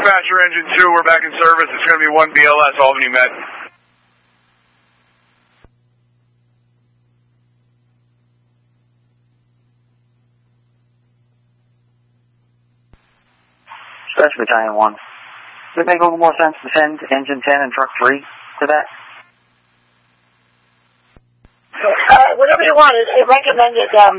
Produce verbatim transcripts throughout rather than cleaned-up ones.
Dispatcher Engine two, we're back in service. It's going to be one B L S, Albany Med. Dispatch Battalion one. Does it make a little more sense to send Engine ten and Truck three to that? Uh, whatever you want. It, it recommended, um,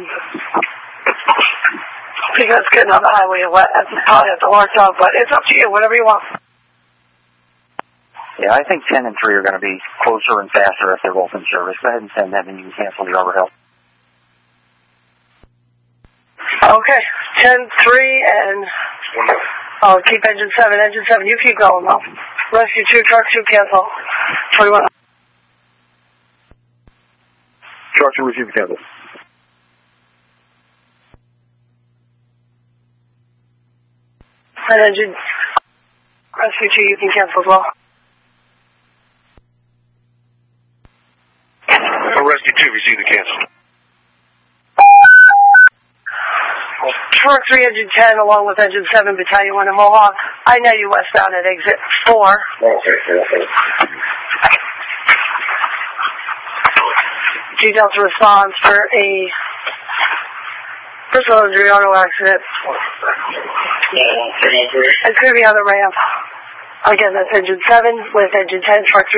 because getting on the highway and wet, that's probably have to work out, but it's up to you, whatever you want. Yeah, I think ten and three are going to be closer and faster if they're both in service. Go ahead and send them and you can cancel the Arbor Hill. Okay, ten three and I'll keep engine seven. Engine seven, you keep going though. Rescue two, truck two, cancel. twenty-one. Truck two, receive the cancel. And engine rescue two, you can cancel as well. Rescue two, receive the cancel. Truck three, engine ten, along with engine seven, battalion one in Mohawk. I know you westbound at exit four. Okay, okay. G Delta responds for a personal injury auto accident. It's going to be on the ramp. Again, that's engine seven with engine ten, truck three.